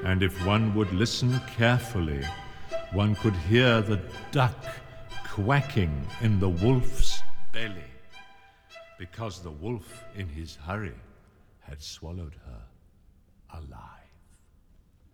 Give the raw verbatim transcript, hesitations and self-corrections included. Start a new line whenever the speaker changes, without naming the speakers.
And if one would listen carefully, one could hear the duck quacking in the wolf's belly, because the wolf in his hurry had swallowed her alive.